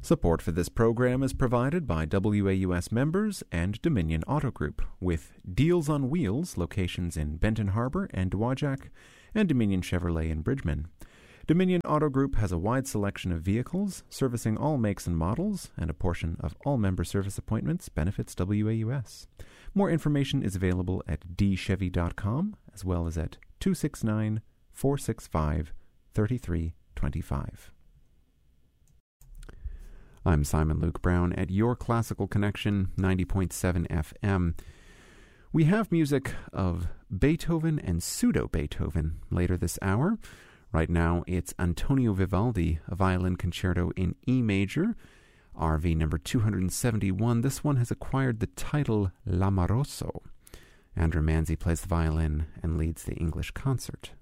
Support for this program is provided by WAUS members and Dominion Auto Group, with Deals on Wheels locations in Benton Harbor and Dowagiac, and Dominion Chevrolet in Bridgman. Dominion Auto Group has a wide selection of vehicles, servicing all makes and models, and a portion of all member service appointments benefits WAUS. More information is available at dchevy.com, as well as at 269-465-3325. I'm Simon Luke Brown at Your Classical Connection, 90.7 FM. We have music of Beethoven and pseudo-Beethoven later this hour. Right now, it's Antonio Vivaldi, a violin concerto in E major, RV number 271. This one has acquired the title L'Amoroso. Andrew Manzi plays the violin and leads the English concert.